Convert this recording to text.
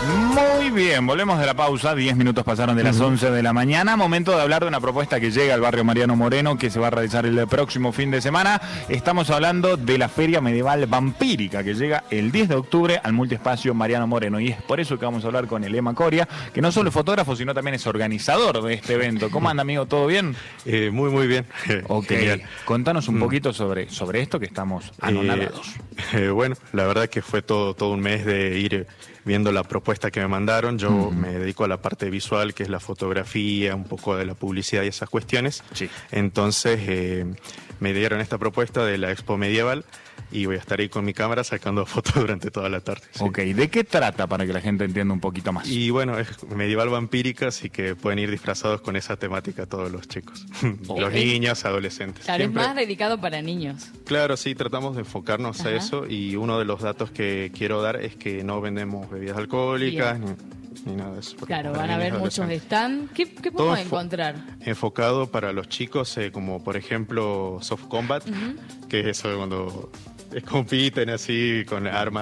Muy bien, volvemos de la pausa, 10 minutos pasaron de las 11 de la mañana, momento de hablar de una propuesta que llega al barrio Mariano Moreno, que se va a realizar el próximo fin de semana. Estamos hablando de la Feria Medieval Vampírica, que llega el 10 de octubre al multiespacio Mariano Moreno, y es por eso que vamos a hablar con Elema Coria, que no solo es fotógrafo, sino también es organizador de este evento. ¿Cómo anda, amigo? ¿Todo bien? Muy bien. Ok, genial. Contanos un poquito sobre esto, que estamos anonadados. Bueno, la verdad que fue todo un mes de ir viendo la propuesta que me mandaron. Yo me dedico a la parte visual, que es la fotografía, un poco de la publicidad y esas cuestiones. Sí. Entonces me dieron esta propuesta de la Expo Medieval y voy a estar ahí con mi cámara sacando fotos durante toda la tarde. Sí. Ok, ¿de qué trata para que la gente entienda un poquito más? Y bueno, es medieval vampírica, así que pueden ir disfrazados con esa temática todos los chicos. Los niños, adolescentes. Claro, es más dedicado para niños. Claro, sí, tratamos de enfocarnos a eso, y uno de los datos que quiero dar es que no vendemos bebidas alcohólicas ni nada de eso. Claro, van a haber muchos stands. ¿Qué podemos encontrar? Enfocado para los chicos, como por ejemplo Soft Combat, que es eso cuando compiten así con armas